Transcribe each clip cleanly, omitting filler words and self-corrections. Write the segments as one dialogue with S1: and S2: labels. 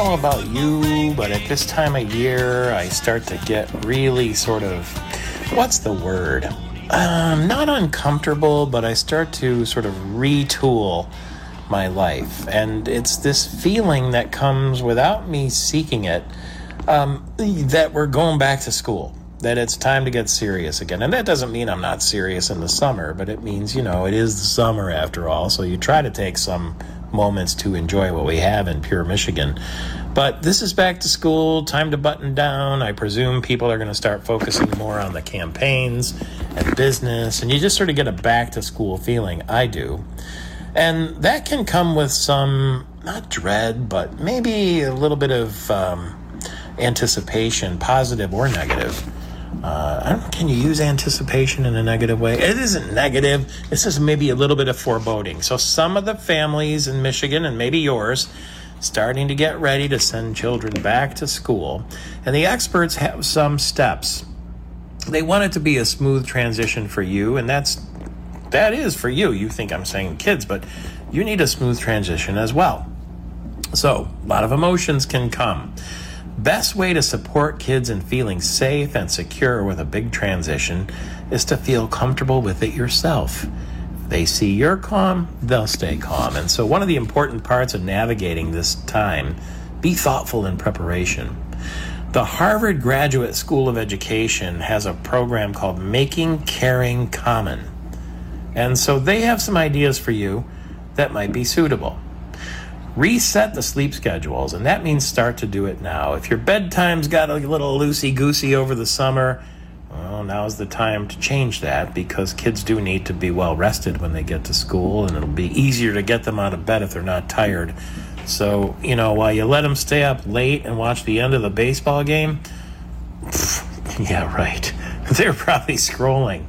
S1: know about you, but at this time of year, I start to get really sort of, what's the word? Not uncomfortable, but I start to sort of retool my life. And it's this feeling that comes without me seeking it, that we're going back to school, that it's time to get serious again. And that doesn't mean I'm not serious in the summer, but it means, it is the summer after all. So you try to take some moments to enjoy what we have in pure Michigan. But this is back to school, time to button down. I presume people are going to start focusing more on the campaigns and business, and you just sort of get a back to school feeling. I do. And that can come with some, not dread, but maybe a little bit of anticipation, positive or negative. Can you use anticipation in a negative way? It isn't negative. It's just maybe a little bit of foreboding. So some of the families in Michigan, and maybe yours, starting to get ready to send children back to school. And the experts have some steps. They want it to be a smooth transition for you, and that is for you. You think I'm saying kids, but you need a smooth transition as well. So a lot of emotions can come. Best way to support kids in feeling safe and secure with a big transition is to feel comfortable with it yourself. If they see you're calm, they'll stay calm. And so one of the important parts of navigating this time, be thoughtful in preparation. The Harvard Graduate School of Education has a program called Making Caring Common. And so they have some ideas for you that might be suitable. Reset the sleep schedules, and that means start to do it now. If your bedtime's got a little loosey-goosey over the summer, well, now's the time to change that, because kids do need to be well rested when they get to school, and it'll be easier to get them out of bed if they're not tired. So, while you let them stay up late and watch the end of the baseball game, yeah, right, they're probably scrolling.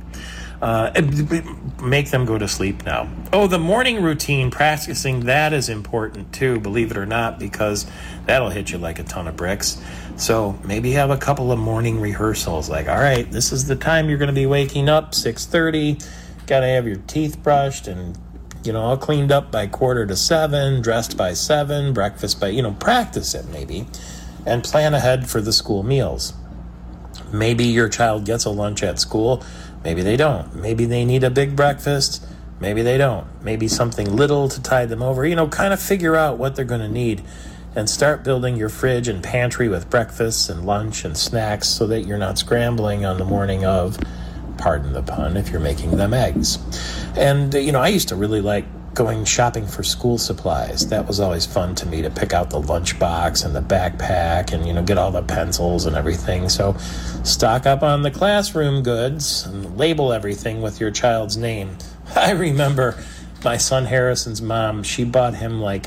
S1: Make them go to sleep now. Oh, the morning routine, practicing that is important too, believe it or not, because that'll hit you like a ton of bricks. So maybe have a couple of morning rehearsals, like, all right, this is the time you're going to be waking up, 6:30, got to have your teeth brushed and, all cleaned up by 6:45, dressed by 7, breakfast by, practice it maybe, and plan ahead for the school meals. Maybe your child gets a lunch at school. Maybe they don't. Maybe they need a big breakfast. Maybe they don't. Maybe something little to tide them over. Kind of figure out what they're going to need and start building your fridge and pantry with breakfasts and lunch and snacks so that you're not scrambling on the morning of, pardon the pun, if you're making them eggs. And, I used to really like going shopping for school supplies. That was always fun to me, to pick out the lunchbox and the backpack and, get all the pencils and everything. So stock up on the classroom goods and label everything with your child's name. I remember my son Harrison's mom, she bought him it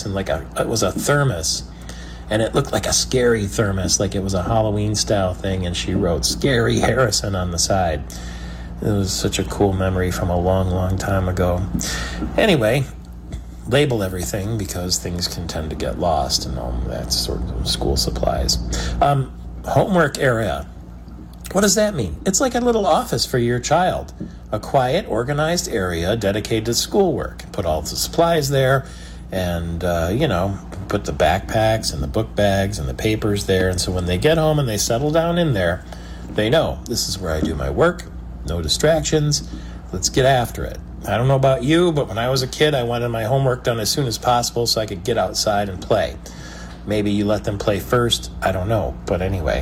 S1: was a thermos. And it looked like a scary thermos, like it was a Halloween style thing. And she wrote "Scary Harrison" on the side. It was such a cool memory from a long, long time ago. Anyway, label everything, because things can tend to get lost and all that sort of school supplies. Homework area. What does that mean? It's like a little office for your child. A quiet, organized area dedicated to schoolwork. Put all the supplies there and, put the backpacks and the book bags and the papers there. And so when they get home and they settle down in there, they know this is where I do my work. No distractions. Let's get after it. I don't know about you, but when I was a kid, I wanted my homework done as soon as possible so I could get outside and play. Maybe you let them play first. I don't know. But anyway,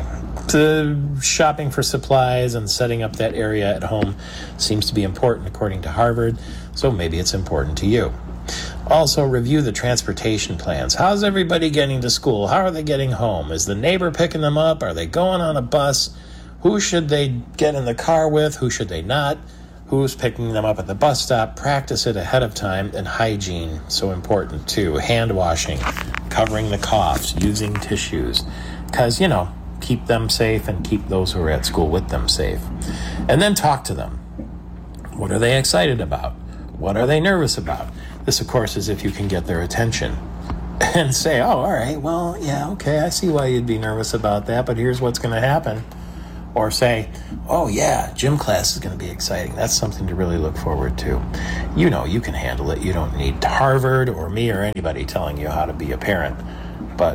S1: shopping for supplies and setting up that area at home seems to be important according to Harvard, so maybe it's important to you. Also, review the transportation plans. How's everybody getting to school? How are they getting home? Is the neighbor picking them up? Are they going on a bus? Who should they get in the car with? Who should they not? Who's picking them up at the bus stop? Practice it ahead of time. And hygiene, so important too. Hand washing, covering the coughs, using tissues. Because, keep them safe and keep those who are at school with them safe. And then talk to them. What are they excited about? What are they nervous about? This, of course, is if you can get their attention. And say, oh, all right, well, yeah, okay, I see why you'd be nervous about that, but here's what's going to happen. Or say, oh yeah, gym class is going to be exciting. That's something to really look forward to. You can handle it. You don't need Harvard or me or anybody telling you how to be a parent. But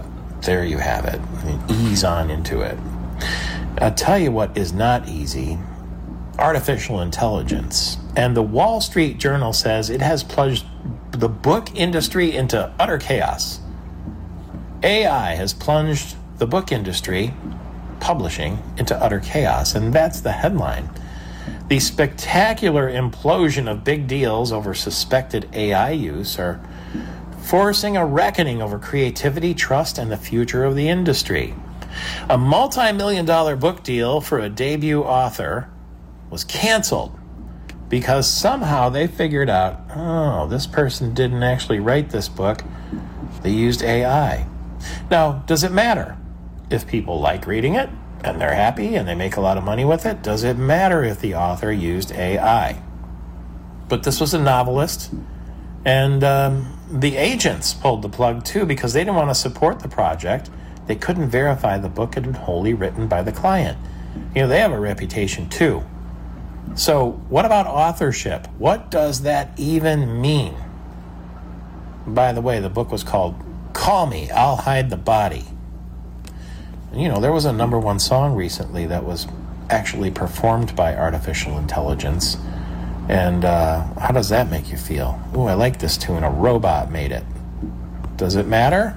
S1: there you have it. I mean, ease on into it. I'll tell you what is not easy: artificial intelligence. And the Wall Street Journal says it has plunged the book industry into utter chaos. AI has plunged the book industry, publishing, into utter chaos, and that's the headline. The spectacular implosion of big deals over suspected AI use are forcing a reckoning over creativity, trust, and the future of the industry. A multi-million-dollar book deal for a debut author was canceled because somehow they figured out, oh, this person didn't actually write this book. They used AI. Now, does it matter if people like reading it and they're happy and they make a lot of money with it? Does it matter if the author used AI? But this was a novelist, and the agents pulled the plug too because they didn't want to support the project. They couldn't verify the book had been wholly written by the client. You know, they have a reputation too. So what about authorship? What does that even mean? By the way, the book was called Call Me, I'll Hide the Body. You know, there was a number one song recently that was actually performed by artificial intelligence. And how does that make you feel? Ooh, I like this tune. A robot made it. Does it matter?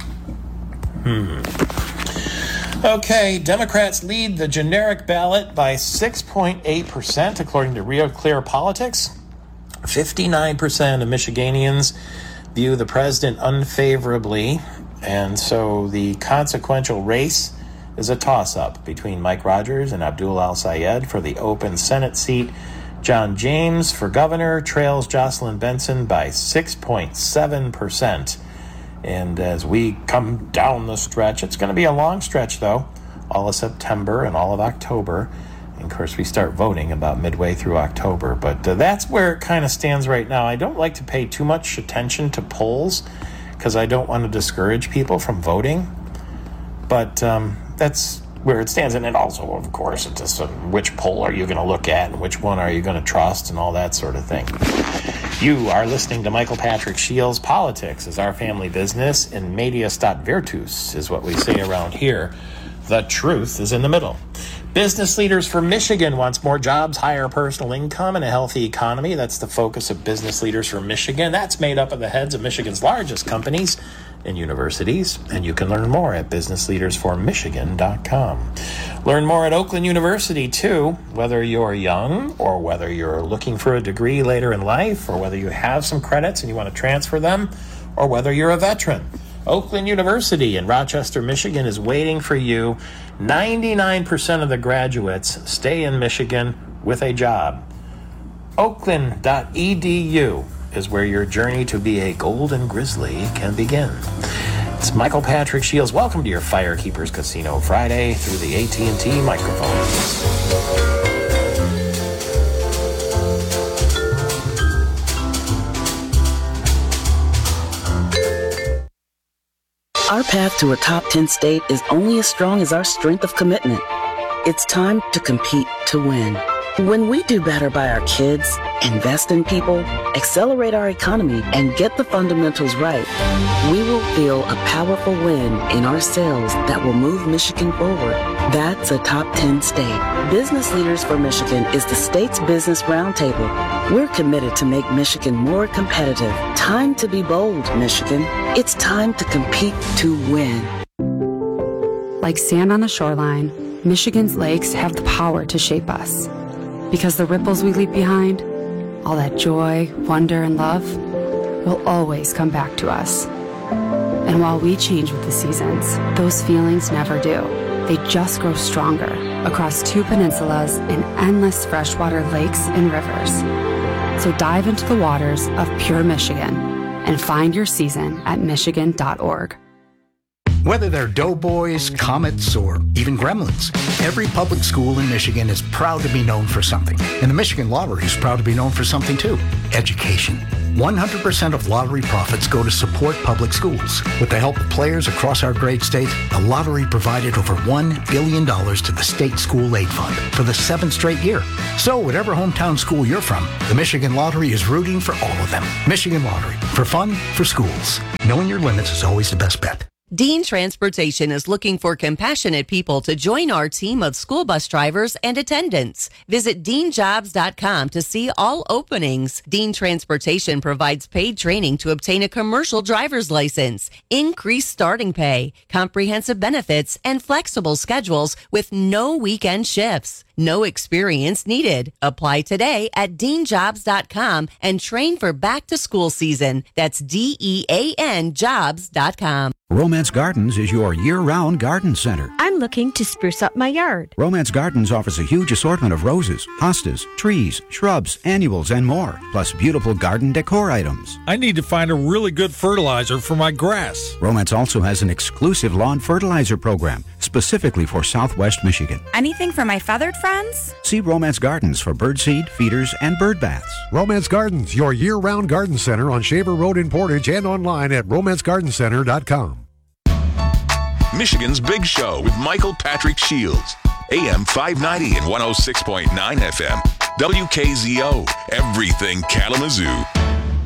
S1: Okay, Democrats lead the generic ballot by 6.8%, according to Real Clear Politics. 59% of Michiganians view the president unfavorably, and so the consequential race is a toss-up between Mike Rogers and Abdul Al-Sayed for the open Senate seat. John James for governor trails Jocelyn Benson by 6.7%. And as we come down the stretch, it's going to be a long stretch, though, all of September and all of October. And, of course, we start voting about midway through October. But that's where it kind of stands right now. I don't like to pay too much attention to polls because I don't want to discourage people from voting. But that's where it stands. And then also, of course, it's just which poll are you going to look at and which one are you going to trust and all that sort of thing. You are listening to Michael Patrick Shields. Politics is our family business, and media stat virtus is what we say around here. The truth is in the middle. Business Leaders for Michigan wants more jobs, higher personal income, and a healthy economy. That's the focus of Business Leaders for Michigan. That's made up of the heads of Michigan's largest companies and universities, and you can learn more at businessleadersformichigan.com. Learn more at Oakland University, too, whether you're young or whether you're looking for a degree later in life or whether you have some credits and you want to transfer them or whether you're a veteran. Oakland University in Rochester, Michigan is waiting for you. 99% of the graduates stay in Michigan with a job. Oakland.edu is where your journey to be a Golden Grizzly can begin. It's Michael Patrick Shields. Welcome to your Firekeepers Casino Friday through the AT&T microphones.
S2: Our path to a top 10 state is only as strong as our strength of commitment. It's time to compete to win. When we do better by our kids, invest in people, accelerate our economy, and get the fundamentals right, we will feel a powerful win in our sales that will move Michigan forward. That's a top 10 state. Business Leaders for Michigan is the state's business roundtable. We're committed to make Michigan more competitive. Time to be bold, Michigan. It's time to compete to win.
S3: Like sand on a shoreline, Michigan's lakes have the power to shape us. Because the ripples we leave behind, all that joy, wonder, and love, will always come back to us. And while we change with the seasons, those feelings never do. They just grow stronger across 2 peninsulas and endless freshwater lakes and rivers. So dive into the waters of pure Michigan and find your season at michigan.org.
S4: Whether they're doughboys, comets, or even gremlins, every public school in Michigan is proud to be known for something. And the Michigan Lottery is proud to be known for something too: education. 100% of lottery profits go to support public schools. With the help of players across our great state, the lottery provided over $1 billion to the State School Aid Fund for the 7th straight year. So whatever hometown school you're from, the Michigan Lottery is rooting for all of them. Michigan Lottery, for fun, for schools. Knowing your limits is always the best bet.
S5: Dean Transportation is looking for compassionate people to join our team of school bus drivers and attendants. Visit deanjobs.com to see all openings. Dean Transportation provides paid training to obtain a commercial driver's license, increased starting pay, comprehensive benefits, and flexible schedules with no weekend shifts. No experience needed. Apply today at deanjobs.com and train for back to school season. That's DEAN jobs.com.
S6: Romance Gardens is your year-round garden center.
S7: I'm looking to spruce up my yard.
S6: Romance Gardens offers a huge assortment of roses, hostas, trees, shrubs, annuals, and more, plus beautiful garden decor items.
S8: I need to find a really good fertilizer for my grass.
S6: Romance also has an exclusive lawn fertilizer program specifically for Southwest Michigan.
S9: Anything for my feathered friends?
S6: See Romance Gardens for birdseed, feeders, and bird baths.
S10: Romance Gardens, your year-round garden center on Shaver Road in Portage and online at romancegardencenter.com.
S11: Michigan's Big Show with Michael Patrick Shields. AM 590 and 106.9 FM. WKZO. Everything Kalamazoo.